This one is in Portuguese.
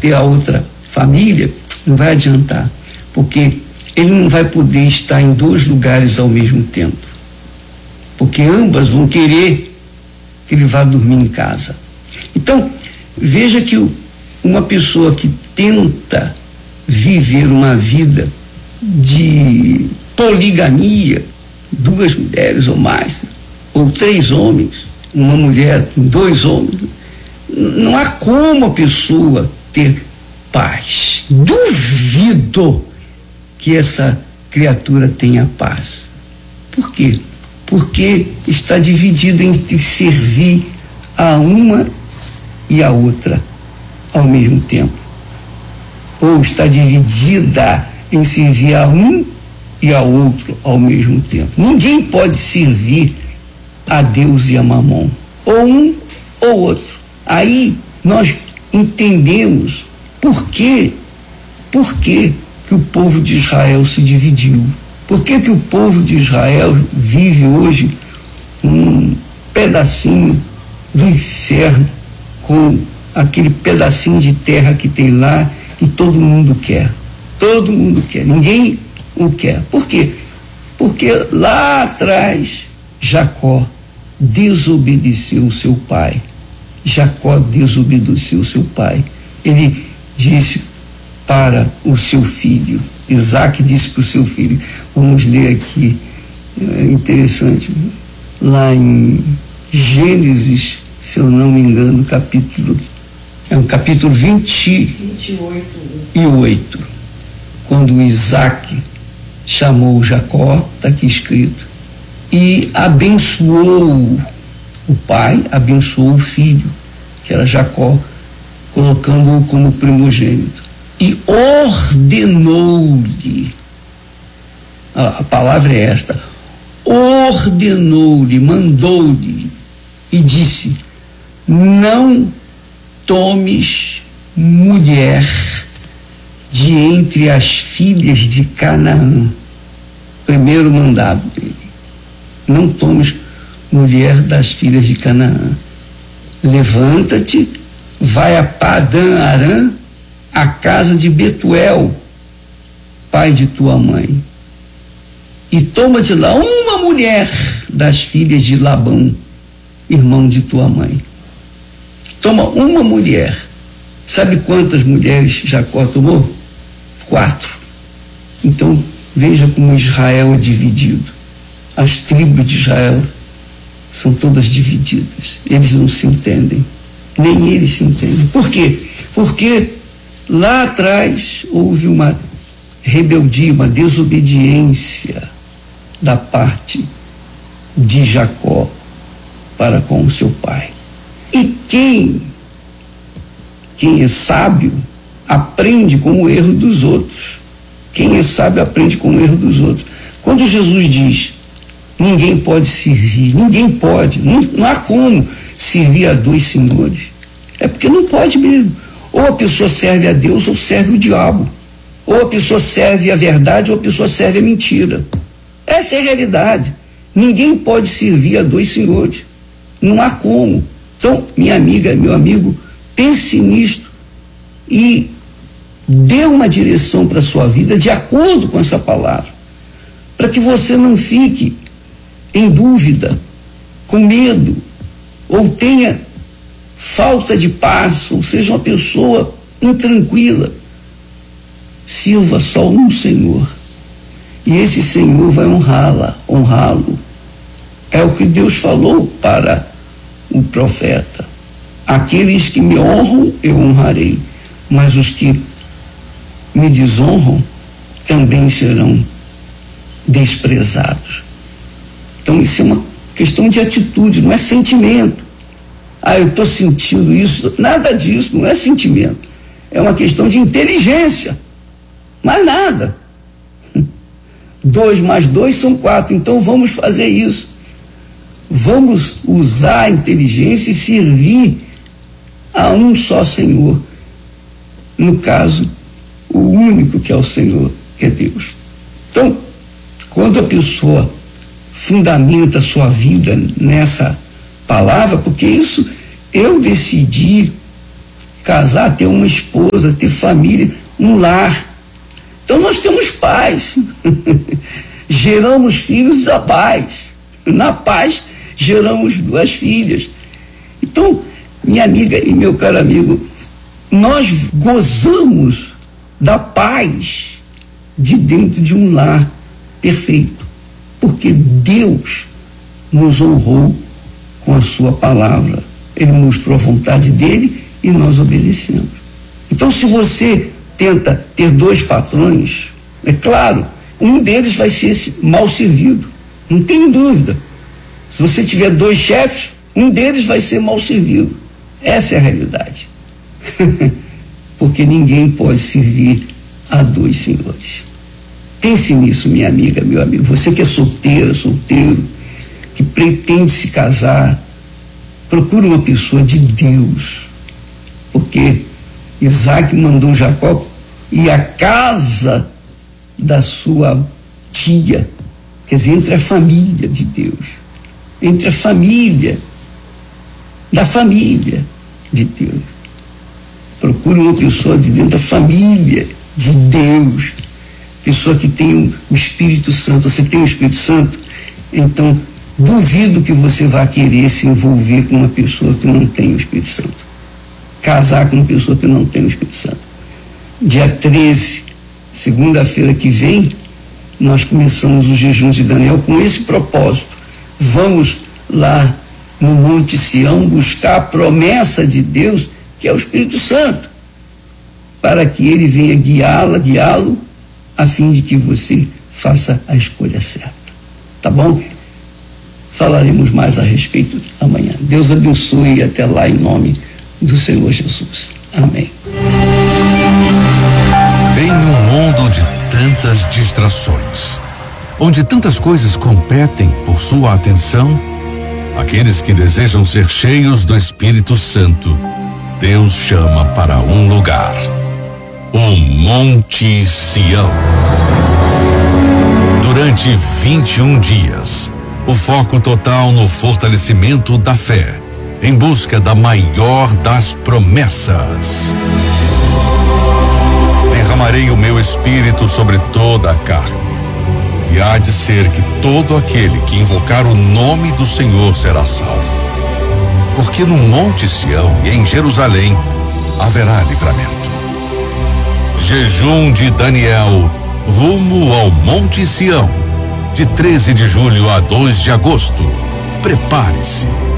ter a outra família, não vai adiantar, porque ele não vai poder estar em 2 lugares ao mesmo tempo, porque ambas vão querer que ele vá dormir em casa. Então, veja que uma pessoa que tenta viver uma vida de poligamia, 2 mulheres ou mais, ou 3 homens, uma mulher, 2 homens, não há como a pessoa ter paz. Duvido que essa criatura tenha paz. Por quê? Porque está dividido entre servir a uma e a outra ao mesmo tempo. Ou está dividida em servir a um e a outro ao mesmo tempo. Ninguém pode servir a Deus e a Mamon, ou um ou outro. Aí nós entendemos por que o povo de Israel se dividiu. Por que o povo de Israel vive hoje um pedacinho do inferno, com aquele pedacinho de terra que tem lá, que todo mundo quer. Todo mundo quer, ninguém o quer. Por quê? Porque lá atrás Jacó desobedeceu o seu pai. Jacó desobedeceu o seu pai. Ele disse para o seu filho, Isaac disse para o seu filho, vamos ler aqui, é interessante, lá em Gênesis, se eu não me engano, capítulo 28, quando Isaac chamou Jacó, está aqui escrito, e abençoou o pai, abençoou o filho, que era Jacó, colocando-o como primogênito, e ordenou-lhe, a palavra é esta, ordenou-lhe, mandou-lhe, e disse, não tomes mulher de entre as filhas de Canaã. Primeiro mandado dele, não tomes mulher das filhas de Canaã. Levanta-te, vai a Padã Arã, a casa de Betuel, pai de tua mãe, e toma de lá uma mulher das filhas de Labão, irmão de tua mãe. Toma uma mulher. Sabe quantas mulheres Jacó tomou? 4. Então veja como Israel é dividido. As tribos de Israel são todas divididas. Eles não se entendem, nem eles se entendem. Por quê? Porque lá atrás houve uma rebeldia, uma desobediência da parte de Jacó para com o seu pai. E quem é sábio aprende com o erro dos outros. Quem é sábio aprende com o erro dos outros. Quando Jesus diz, ninguém pode servir, ninguém pode, não há como servir a 2 senhores, é porque não pode mesmo. Ou a pessoa serve a Deus ou serve o diabo. Ou a pessoa serve a verdade ou a pessoa serve a mentira. Essa é a realidade. Ninguém pode servir a 2 senhores. Não há como. Então, minha amiga, meu amigo, pense nisto e dê uma direção para a sua vida de acordo com essa palavra, para que você não fique em dúvida, com medo, ou tenha falta de paz, ou seja uma pessoa intranquila. Sirva só um Senhor, e esse Senhor vai honrá-lo. É o que Deus falou para o profeta: aqueles que me honram eu honrarei, mas os que me desonram também serão desprezados. Então isso é uma questão de atitude, não é sentimento. Eu estou sentindo isso. Nada disso, não é sentimento. É uma questão de inteligência. Mais nada. 2 mais 2 são 4. Então vamos fazer isso. Vamos usar a inteligência e servir a um só Senhor. No caso, o único que é o Senhor, que é Deus. Então, quando a pessoa fundamenta a sua vida nessa palavra, porque isso eu decidi casar, ter uma esposa, ter família, um lar. Então nós temos paz. Geramos filhos da paz. Na paz geramos 2 filhas. Então, minha amiga e meu caro amigo, nós gozamos da paz de dentro de um lar perfeito, porque Deus nos honrou com a sua palavra. Ele mostrou a vontade dele e nós obedecemos. Então, se você tenta ter 2 patrões, é claro, um deles vai ser mal servido, não tem dúvida. Se você tiver 2 chefes, um deles vai ser mal servido. Essa é a realidade. Porque ninguém pode servir a 2 senhores. Pense nisso, minha amiga, meu amigo. Você que é solteira, solteiro, que pretende se casar, procure uma pessoa de Deus. Porque Isaac mandou Jacó ir à casa da sua tia, quer dizer, entre a família de Deus, entre a família da família de Deus. Procure uma pessoa de dentro da família de Deus, pessoa que tem o Espírito Santo. Você tem o Espírito Santo? Então, duvido que você vá querer se envolver com uma pessoa que não tem o Espírito Santo. Casar com uma pessoa que não tem o Espírito Santo. Dia 13, segunda-feira que vem, nós começamos o jejum de Daniel com esse propósito. Vamos lá no Monte Sião buscar a promessa de Deus, que é o Espírito Santo, para que ele venha guiá-lo, a fim de que você faça a escolha certa. Tá bom? Falaremos mais a respeito amanhã. Deus abençoe e até lá, em nome do Senhor Jesus. Amém. Em um mundo de tantas distrações, onde tantas coisas competem por sua atenção, aqueles que desejam ser cheios do Espírito Santo, Deus chama para um lugar: o Monte Sião. Durante 21 dias, o foco total no fortalecimento da fé, em busca da maior das promessas. Derramarei o meu espírito sobre toda a carne, e há de ser que todo aquele que invocar o nome do Senhor será salvo. Porque no Monte Sião e em Jerusalém haverá livramento. Jejum de Daniel, rumo ao Monte Sião, de 13 de julho a 2 de agosto. Prepare-se.